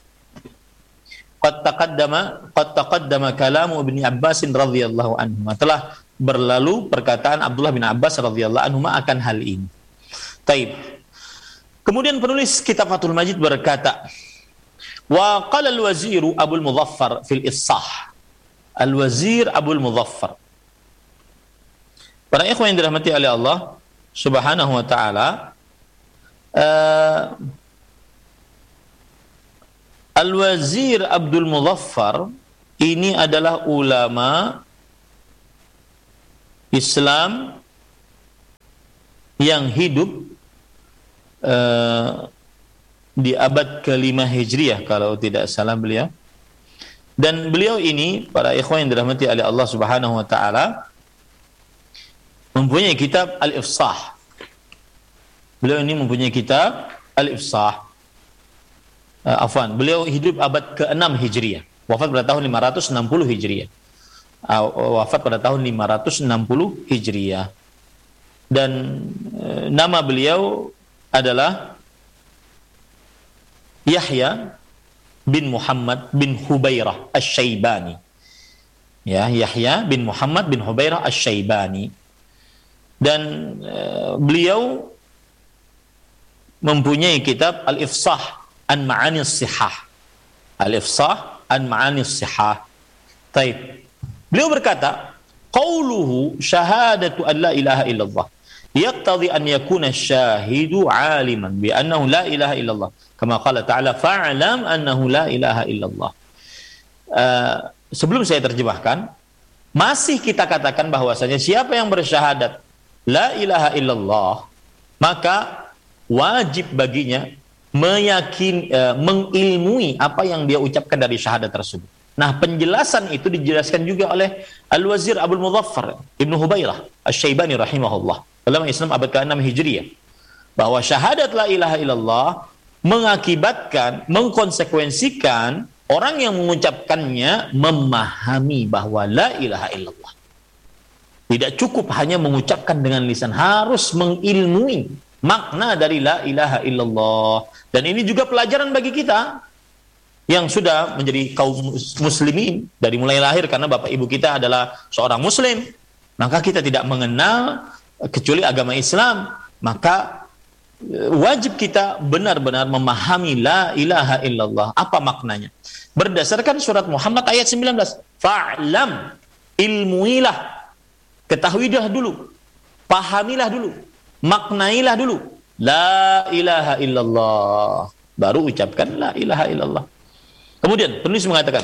Qad taqaddama kalamu Ibnu Abbas radhiyallahu anhu. Telah berlalu perkataan Abdullah bin Abbas radhiyallahu anhu akan hal ini. Taib. Kemudian penulis kitab Fathul Majid berkata, wa qala al-wazir Abul Mudhaffar fil Issah. Al-wazir Abul Mudhaffar. Para ikhwan yang dirahmati oleh Allah Subhanahu wa ta'ala, Al-Wazir Abdul Muzaffar ini adalah ulama Islam yang hidup di abad ke-5 Hijriah kalau tidak salah beliau. Dan beliau ini, para ikhwan yang dirahmati oleh Allah Subhanahu wa taala, mempunyai kitab Al-Ifsah. Beliau ini mempunyai kitab Al-Ifsah. Beliau hidup abad ke-6 Hijriah. Wafat pada tahun 560 Hijriah. Wafat pada tahun 560 Hijriah. Dan nama beliau adalah Yahya bin Muhammad bin Hubairah Asy-Syaibani. Ya, Yahya bin Muhammad bin Hubairah Asy-Syaibani. Dan beliau mempunyai kitab Al-Ifsah an Ma'anis Sihah. Al-Ifsah an Ma'anis Sihah. Taib. Beliau berkata, qauluhu syahadatu an la ilaha illallah yaqtadi an yakuna syahidu aliman bi annahu la ilaha illallah kama qala ta'ala fa'lam annahu la ilaha illallah. Sebelum saya terjemahkan, masih kita katakan bahwasanya siapa yang bersyahadat la ilaha illallah, maka wajib baginya mengilmui apa yang dia ucapkan dari syahadat tersebut. Nah, penjelasan itu dijelaskan juga oleh Al-Wazir Abdul Muzaffar Ibnu Hubairah Asy-Syaibani rahimahullah, ulama Islam abad ke-6 Hijriah, bahwa syahadat la ilaha illallah mengakibatkan, mengkonsekuensikan orang yang mengucapkannya memahami bahwa la ilaha illallah. Tidak cukup hanya mengucapkan dengan lisan, harus mengilmui makna dari la ilaha illallah. Dan ini juga pelajaran bagi kita yang sudah menjadi kaum muslimin dari mulai lahir, karena bapak ibu kita adalah seorang muslim, maka kita tidak mengenal kecuali agama Islam. Maka wajib kita benar-benar memahami la ilaha illallah, apa maknanya. Berdasarkan surat Muhammad ayat 19, fa'lam, ilmuilah, ketahuilah dulu, pahamilah dulu, maknailah dulu la ilaha illallah, baru ucapkan la ilaha illallah. Kemudian penulis mengatakan,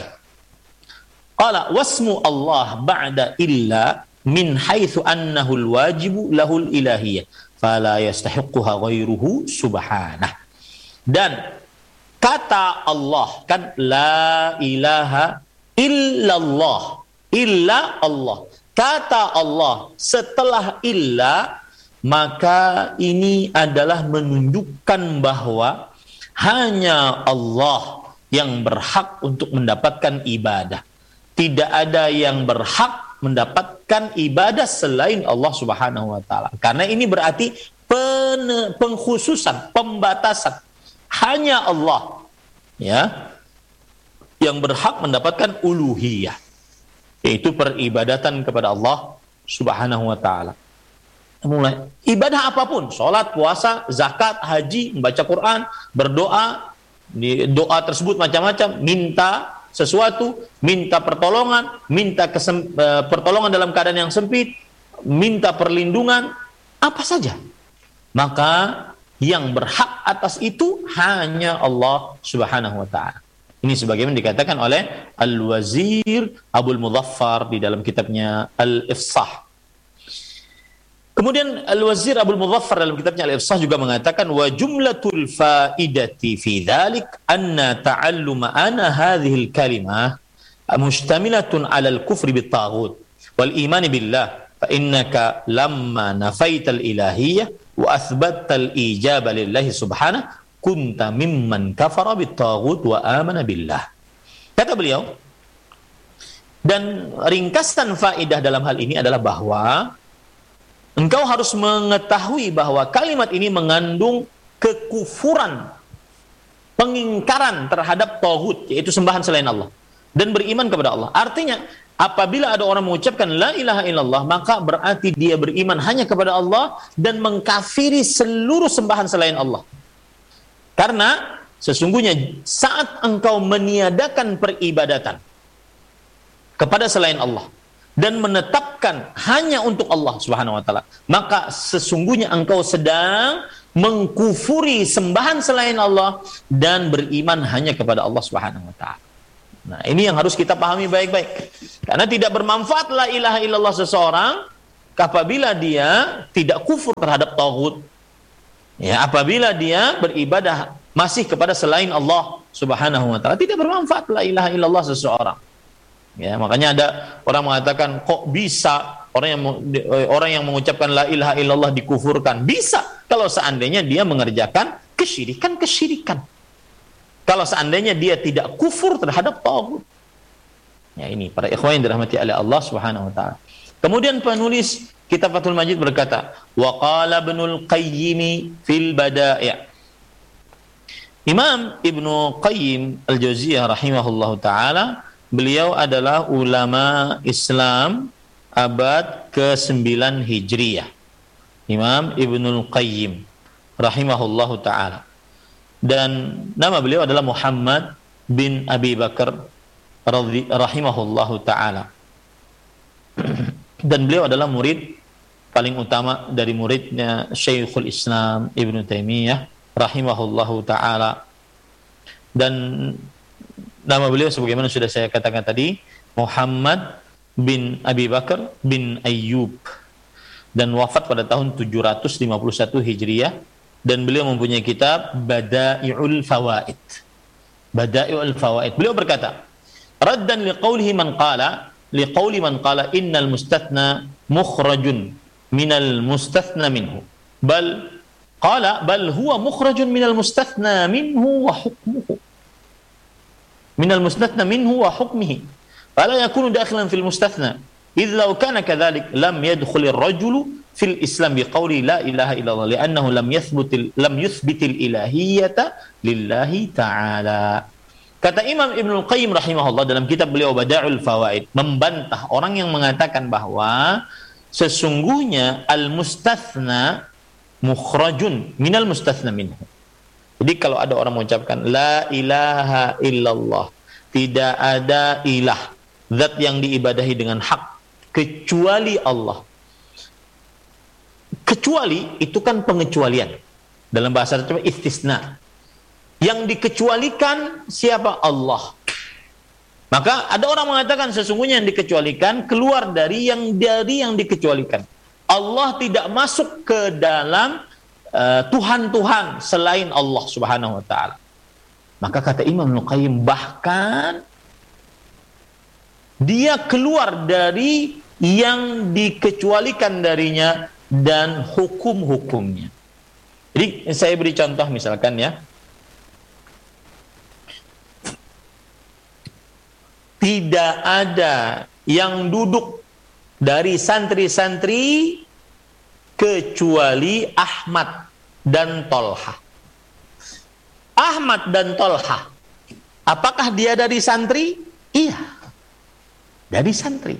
qala wasmu Allah ba'da illa min haitsu annahu al-wajibu lahul ilahiyyah fala yastahiqquha ghairuhu subhanah. Dan kata Allah kan la ilaha illallah, illa Allah. Kata Allah setelah illa, maka ini adalah menunjukkan bahwa hanya Allah yang berhak untuk mendapatkan ibadah. Tidak ada yang berhak mendapatkan ibadah selain Allah Subhanahu wa taala. Karena ini berarti pengkhususan, pembatasan. Hanya Allah ya yang berhak mendapatkan uluhiyah, yaitu peribadatan kepada Allah Subhanahu wa taala. Mulai ibadah apapun, salat, puasa, zakat, haji, membaca Quran, berdoa, di doa tersebut macam-macam, minta sesuatu, minta pertolongan, minta pertolongan dalam keadaan yang sempit, minta perlindungan, apa saja. Maka yang berhak atas itu hanya Allah Subhanahu wa taala. Ini sebagaimana dikatakan oleh Al-Wazir Abdul Muzaffar di dalam kitabnya Al-Ifsah. Kemudian Al-Wazir Abdul Muzaffar dalam kitabnya Al-Ifsah juga mengatakan, wa jumlatul faidati fi dzalik anna ta'alluma ana hadhihi al-kalimah mustamilatun 'ala al-kufri bit-taghut wal iman billah fa innaka lamma nafaita al-ilahiyyah wa athbatta al-ijaba lillahi subhanahu kunta mimman kafara bit-taghut wa amana billah. Kata beliau, dan ringkasan faidah dalam hal ini adalah bahwa engkau harus mengetahui bahwa kalimat ini mengandung kekufuran, pengingkaran terhadap tauhid, yaitu sembahan selain Allah, dan beriman kepada Allah. Artinya, apabila ada orang mengucapkan la ilaha illallah, maka berarti dia beriman hanya kepada Allah dan mengkafiri seluruh sembahan selain Allah. Karena sesungguhnya saat engkau meniadakan peribadatan kepada selain Allah dan menetapkan hanya untuk Allah Subhanahu wa taala, maka sesungguhnya engkau sedang mengkufuri sembahan selain Allah, dan beriman hanya kepada Allah Subhanahu wa taala. Nah, ini yang harus kita pahami baik-baik. Karena tidak bermanfaat la ilaha illallah seseorang apabila dia tidak kufur terhadap taghut. Ya, apabila dia beribadah masih kepada selain Allah Subhanahu wa taala, tidak bermanfaat la ilaha illallah seseorang. Ya, makanya ada orang mengatakan, kok bisa orang yang mengucapkan la ilaha illallah dikufurkan? Bisa kalau seandainya dia mengerjakan kesyirikan. Kalau seandainya dia tidak kufur terhadap taghut. Ya, ini para ikhwan yang dirahmati oleh Allah Subhanahu wa taala. Kemudian penulis kitab Fathul Majid berkata, wa qala Ibnul Qayyim fil Bada'i'. Imam Ibnu Qayyim Al-Jauziyah rahimahullahu taala, beliau adalah ulama Islam abad ke-9 Hijriyah. Imam Ibnul Qayyim rahimahullahu taala. Dan nama beliau adalah Muhammad bin Abi Bakar rahimahullahu taala. Dan beliau adalah murid paling utama dari muridnya Syekhul Islam Ibnu Taimiyah rahimahullahu taala. Dan nama beliau sebagaimana sudah saya katakan tadi, Muhammad bin Abi Bakar bin Ayyub, dan wafat pada tahun 751 Hijriah. Dan beliau mempunyai kitab Bada'i'ul Fawaid. Bada'i'ul Fawaid. Beliau berkata, raddan liqaulihi man qala innal mustathna mukhrajun minal mustathna minhu. Bal huwa mukhrajun minal mustathna minhu wa hukmuhu. Minal mustathna minhu wa hukmihi. Fala yakunu dakhilan fil mustathna. Idh law kana kadhalik lam yadkhulir rajulu fil Islam biqauli la ilaha illallah li'annahu lam yuthbitil ilahiyyata lillahi ta'ala. Kata Imam Ibnul Qayyim rahimahullah dalam kitab beliau Bada'i'ul Fawaid, membantah orang yang mengatakan bahwa sesungguhnya al-mustathna mukhrajun minal mustathna minhu. Jadi kalau ada orang mengucapkan la ilaha illallah, tidak ada ilah, zat yang diibadahi dengan hak kecuali Allah. Kecuali itu kan pengecualian. Dalam bahasa Arab istisna. Yang dikecualikan siapa? Allah. Maka ada orang mengatakan sesungguhnya yang dikecualikan keluar dari yang dikecualikan. Allah tidak masuk ke dalam Tuhan-Tuhan selain Allah Subhanahu wa taala. Maka kata Imam Ibnu Qayyim, bahkan dia keluar dari yang dikecualikan darinya dan hukum-hukumnya. Jadi saya beri contoh misalkan ya, tidak ada yang duduk dari santri-santri kecuali Ahmad dan Tolha. Ahmad dan Tolha, apakah dia dari santri? Iya, dari santri.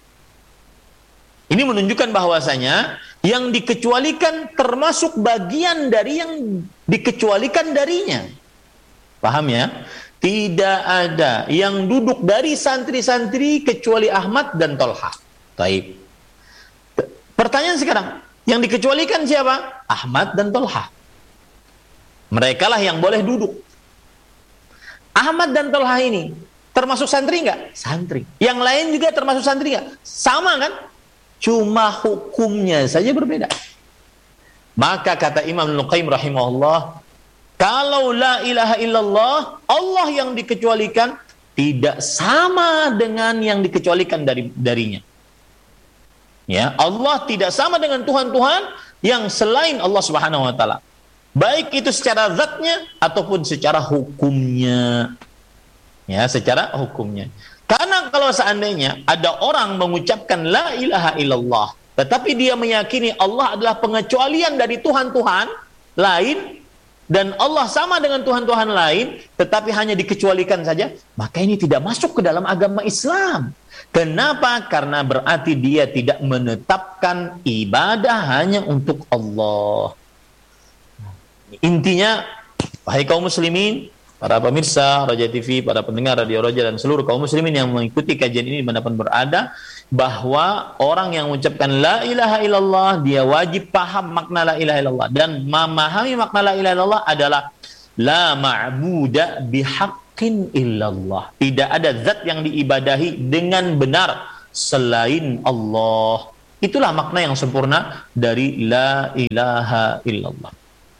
Ini menunjukkan bahwasanya yang dikecualikan termasuk bagian dari yang dikecualikan darinya. Paham ya? Tidak ada yang duduk dari santri-santri kecuali Ahmad dan Tolha. Taib. Pertanyaan sekarang, yang dikecualikan siapa? Ahmad dan Tolha. Mereka lah yang boleh duduk. Ahmad dan Tolha ini termasuk santri enggak? Santri. Yang lain juga termasuk santri enggak? Sama kan? Cuma hukumnya saja berbeda. Maka kata Imam Ibnu Qayyim rahimahullah, kalau la ilaha illallah, Allah yang dikecualikan tidak sama dengan yang dikecualikan darinya. Ya, Allah tidak sama dengan Tuhan-Tuhan yang selain Allah Subhanahu wa taala. Baik itu secara zatnya ataupun secara hukumnya. Ya, secara hukumnya. Karena kalau seandainya ada orang mengucapkan la ilaha illallah, tetapi dia meyakini Allah adalah pengecualian dari Tuhan-Tuhan lain, dan Allah sama dengan Tuhan-Tuhan lain, tetapi hanya dikecualikan saja, maka ini tidak masuk ke dalam agama Islam. Kenapa? Karena berarti dia tidak menetapkan ibadah hanya untuk Allah. Intinya, wahai kaum muslimin, para pemirsa Raja TV, para pendengar Radio Raja, dan seluruh kaum muslimin yang mengikuti kajian ini dimanapun berada, bahwa orang yang mengucapkan la ilaha illallah dia wajib paham makna la ilaha illallah, dan memahami makna la ilaha illallah adalah la ma'buda bihaqqin illallah. Tidak ada zat yang diibadahi dengan benar selain Allah. Itulah makna yang sempurna dari la ilaha illallah.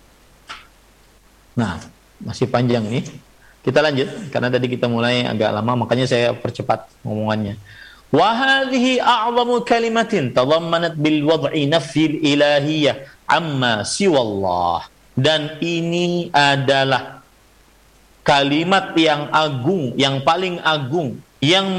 Nah, masih panjang ini. Kita lanjut karena tadi kita mulai agak lama, makanya saya percepat ngomongannya. Wa hadhihi a'zamu kalimatin tadammanat bil wad'i nafyi ilahiyah amma siwallah. Dan ini adalah kalimat yang agung, yang paling agung, yang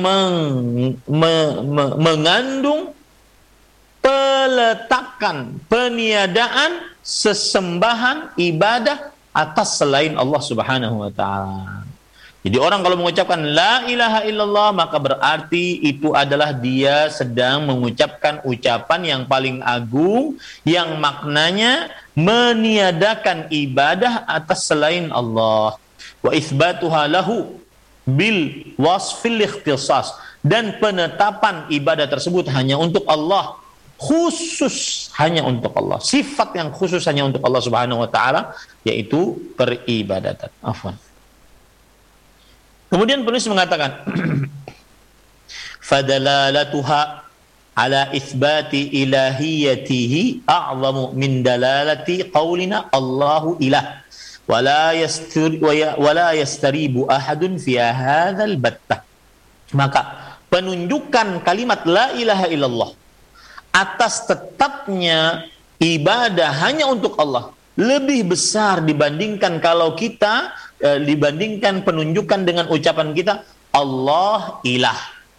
mengandung peletakan, peniadaan sesembahan ibadah atas selain Allah Subhanahu wa taala. Jadi orang kalau mengucapkan la ilaha illallah, maka berarti itu adalah dia sedang mengucapkan ucapan yang paling agung, yang maknanya meniadakan ibadah atas selain Allah. Wa itsbatuha lahu bil wasfil ikhtisas, dan penetapan ibadah tersebut hanya untuk Allah, khusus hanya untuk Allah, sifat yang khusus hanya untuk Allah Subhanahu wa taala, yaitu peribadatan. Afwan. Kemudian penulis mengatakan fadalalatuha ala itsbati ilahiyatihi a'zamu min dalalati qaulina Allahu ilah wala yastaribu ahadun fi hadzal battah. Maka penunjukan kalimat la ilaha illallah atas tetapnya ibadah hanya untuk Allah lebih besar dibandingkan kalau kita dibandingkan penunjukan dengan ucapan kita Allah ilah.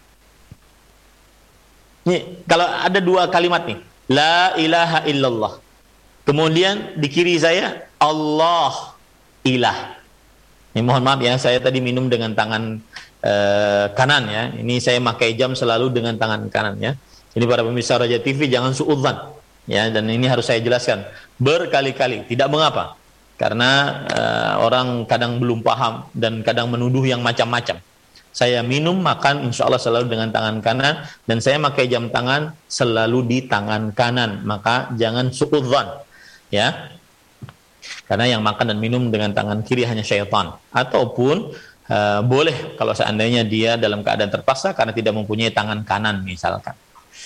Nih, kalau ada dua kalimat nih, la ilaha illallah, kemudian di kiri saya Allah ilah. Ini mohon maaf ya, saya tadi minum dengan tangan kanan ya. Ini saya pakai jam selalu dengan tangan kanan ya. Ini para pemirsa Raja TV jangan suudzon ya, dan ini harus saya jelaskan berkali-kali, tidak mengapa. Karena orang kadang belum paham dan kadang menuduh yang macam-macam. Saya minum, makan, insya Allah selalu dengan tangan kanan, dan saya pakai jam tangan selalu di tangan kanan. Maka jangan suudzon, ya. Karena yang makan dan minum dengan tangan kiri hanya syaitan. Ataupun boleh kalau seandainya dia dalam keadaan terpaksa karena tidak mempunyai tangan kanan misalkan.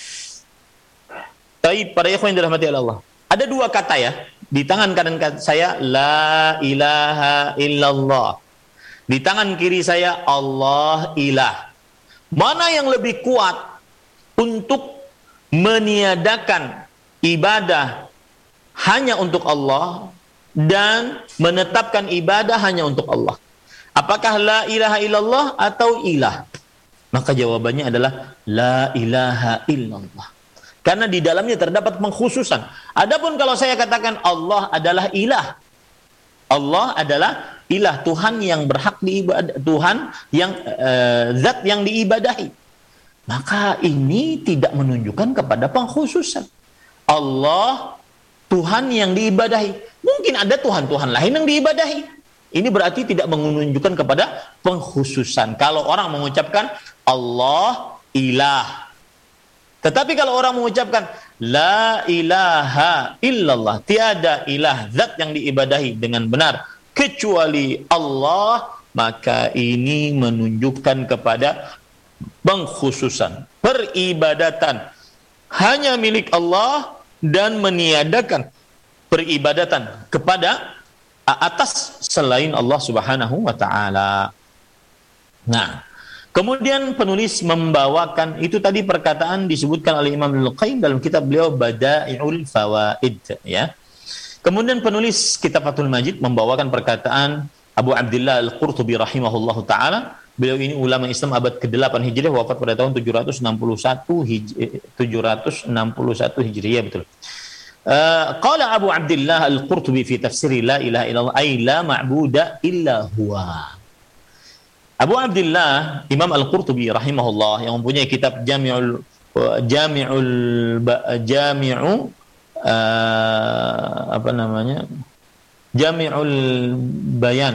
Tapi para ikhwan yang dirahmati Allah, ada dua kata ya di tangan kanan saya, la ilaha illallah. Di tangan kiri saya, Allah ilah. Mana yang lebih kuat untuk meniadakan ibadah hanya untuk Allah dan menetapkan ibadah hanya untuk Allah? Apakah la ilaha illallah atau ilah? Maka jawabannya adalah la ilaha illallah. Karena di dalamnya terdapat pengkhususan. Adapun kalau saya katakan Allah adalah ilah, Allah adalah ilah, Tuhan yang berhak diibadah, Tuhan yang zat yang diibadahi, maka ini tidak menunjukkan kepada pengkhususan. Allah Tuhan yang diibadahi. Mungkin ada Tuhan-Tuhan lain yang diibadahi. Ini berarti tidak menunjukkan kepada pengkhususan. Kalau orang mengucapkan Allah ilah, tetapi kalau orang mengucapkan la ilaha illallah, tiada ilah zat yang diibadahi dengan benar kecuali Allah, maka ini menunjukkan kepada pengkhususan. Peribadatan hanya milik Allah dan meniadakan peribadatan kepada atas selain Allah Subhanahu wa taala. Nah, kemudian penulis membawakan itu tadi perkataan disebutkan oleh Imam Al-Qayyim dalam kitab beliau Bada'iul Fawaid ya. Kemudian penulis kitab Fathul Majid membawakan perkataan Abu Abdullah Al-Qurtubi rahimahullahu taala. Beliau ini ulama Islam abad ke-8 Hijriah, wafat pada tahun 761 Hijriah, betul. Qala Abu Abdullah Al-Qurtubi fi tafsir la ilaha illallah ay la ma'buda illa huwa. Abu Abdullah Imam Al-Qurtubi rahimahullah yang mempunyai kitab Jami'u Jami'ul Bayan.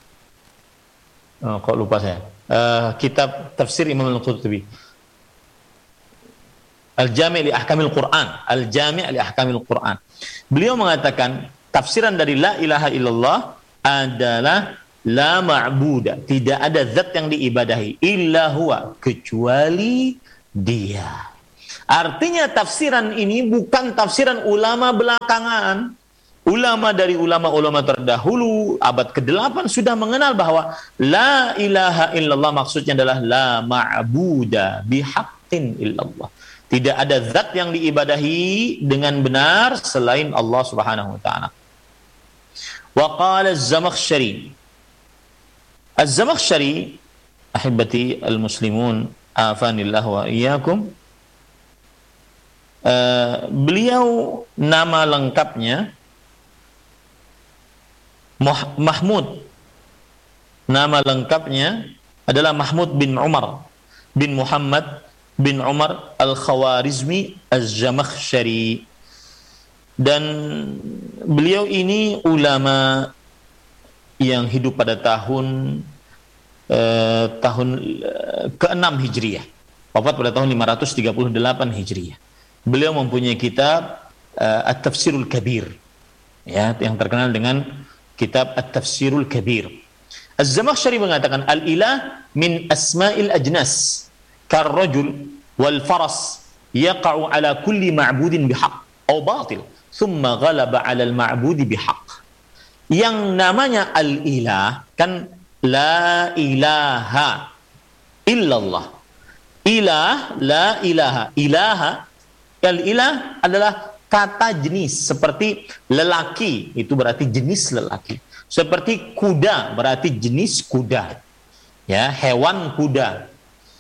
Kok lupa saya. Kitab tafsir Imam Al-Qurtubi. Al-Jami' li Ahkamil Quran. Al-Jami' li Ahkamil Quran. Beliau mengatakan tafsiran dari la ilaha illallah adalah la ma'buda, tidak ada zat yang diibadahi illa huwa, kecuali dia. Artinya tafsiran ini bukan tafsiran ulama belakangan. Ulama dari ulama-ulama terdahulu abad ke-8 sudah mengenal bahwa la ilaha illallah maksudnya adalah la ma'buda bihaqqin illallah. Tidak ada zat yang diibadahi dengan benar selain Allah Subhanahu wa taala. Wa qala az-Zamakhsyari. Az-Zamakhsyari, ahibati al-muslimun, afanillah wa iyyakum. Beliau nama lengkapnya Mahmud. Nama lengkapnya adalah Mahmud bin Umar bin Muhammad bin Umar Al-Khawarizmi Az-Zamakhsyari. Dan beliau ini ulama yang hidup pada tahun ke-6 Hijriah. Wafat pada tahun 538 Hijriah. Beliau mempunyai kitab At-Tafsirul Kabir, ya, yang terkenal dengan kitab At-Tafsirul Kabir. Az-Zamakhsyari mengatakan al-ilah min asma'il ajnas karrajul wal faras yaqa'u ala kulli ma'budin bihaq atau batil thumma ghalaba ala al-ma'budi bihaq. Yang namanya al-ilah kan la ilaha illallah. Ilah, la ilaha. Ilaha, al-ilah adalah kata jenis, seperti lelaki itu berarti jenis lelaki. Seperti kuda berarti jenis kuda. Ya, hewan kuda.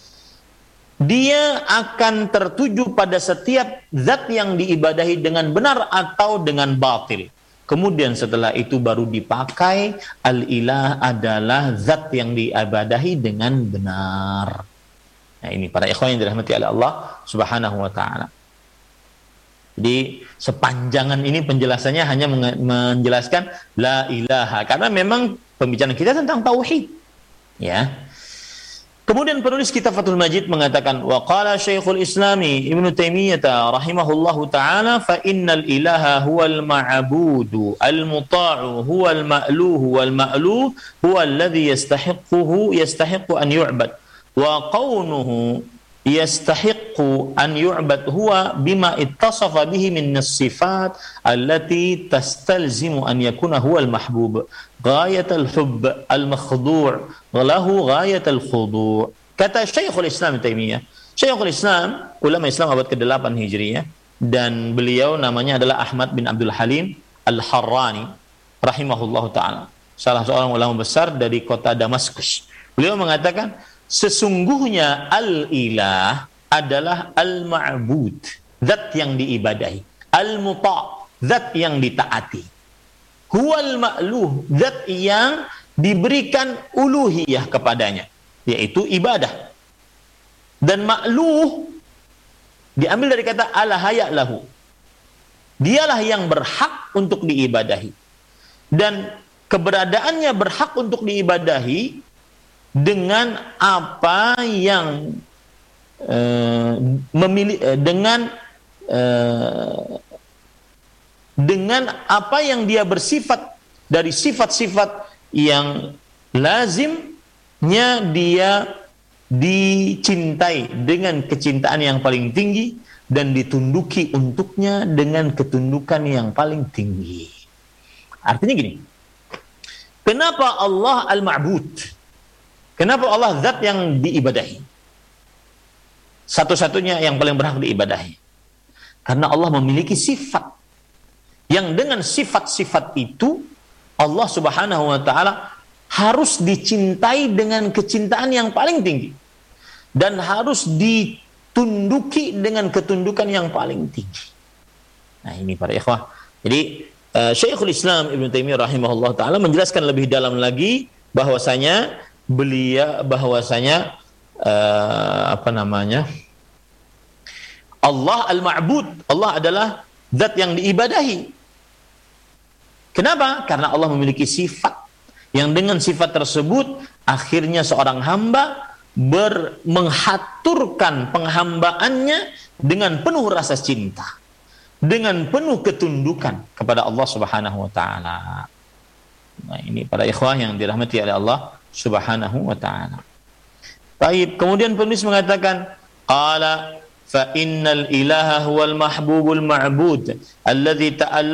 Dia akan tertuju pada setiap zat yang diibadahi dengan benar atau dengan batil. Kemudian setelah itu baru dipakai al-ilah adalah zat yang diibadahi dengan benar. Nah, ini para ikhwan yang dirahmati oleh Allah Subhanahu wa taala. Jadi sepanjangan ini penjelasannya hanya menjelaskan la ilaha, karena memang pembicaraan kita tentang tauhid. Ya. Kemudian penulis kitab Fathul Majid mengatakan wa qala Syekhul Islami Ibnu Taimiyah rahimahullahu taala fa innal ilaha huwal ma'budu al-muta'u huwal ma'luhu wal ma'luh huwa alladhi yastahiqqu an yu'bad wa qawnuhu yastahiqqu an yu'bad huwa bima ittasafa bihi min as-sifat allati tastalzimu an yakuna huwa al-mahbub ghayatul hubb al-makhdu' lahu ghayatul khudu'. Kata Syekhul Islam Taimiyah, Syekhul Islam, ulama Islam abad ke-8 Hijriah, dan beliau namanya adalah Ahmad bin Abdul Halim Al-Harrani rahimahullahu taala, salah seorang ulama besar dari kota Damaskus. Beliau mengatakan sesungguhnya al-ilah adalah al-ma'bud, zat yang diibadahi, al-muta', zat yang ditaati, huwal ma'luh, zat yang diberikan uluhiyah kepadanya, yaitu ibadah. Dan ma'luh diambil dari kata alahaya lahu, dialah yang berhak untuk diibadahi, dan keberadaannya berhak untuk diibadahi dengan apa yang dengan apa yang dia bersifat dari sifat-sifat yang lazimnya dia dicintai dengan kecintaan yang paling tinggi dan ditunduki untuknya dengan ketundukan yang paling tinggi. Artinya gini, kenapa Allah al-ma'bud? Kenapa Allah zat yang diibadahi? Satu-satunya yang paling berhak diibadahi. Karena Allah memiliki sifat yang dengan sifat-sifat itu Allah Subhanahu wa taala harus dicintai dengan kecintaan yang paling tinggi dan harus ditunduki dengan ketundukan yang paling tinggi. Nah, ini para ikhwah. Jadi Syekhul Islam Ibnu Taimiyah rahimahullah taala menjelaskan lebih dalam lagi bahwasanya Allah al-ma'bud, Allah adalah zat yang diibadahi. Kenapa? Karena Allah memiliki sifat yang dengan sifat tersebut akhirnya seorang hamba menghaturkan penghambaannya dengan penuh rasa cinta, dengan penuh ketundukan kepada Allah Subhanahu wa taala. Nah, ini para ikhwah yang dirahmati oleh Allah Subhanahu wa taala. Baik, kemudian penulis mengatakan qala fa innal ilaha huwal mahbubul ma'bud alladzi ta'alla